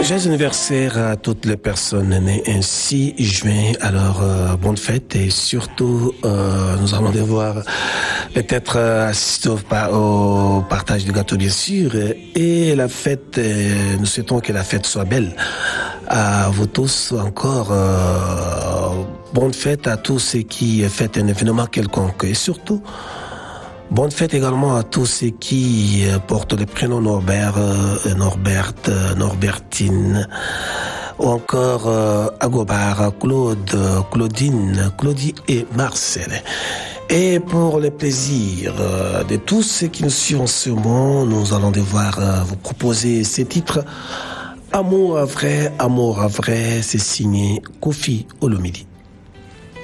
Joyeux anniversaire à toutes les personnes nées un 6 juin. Alors, bonne fête et surtout, nous allons devoir peut-être assister au partage du gâteau, bien sûr. Et la fête, nous souhaitons que la fête soit belle. À vous tous encore, bonne fête à tous ceux qui fêtent un événement quelconque. Et surtout, bonne fête également à tous ceux qui portent les prénoms Norbert, Norberte, Norbertine, ou encore Agobar, Claude, Claudine, Claudie et Marcel. Et pour le plaisir de tous ceux qui nous suivent en ce moment, nous allons devoir vous proposer ces titres. Amour à vrai, c'est signé Kofi Olomidi.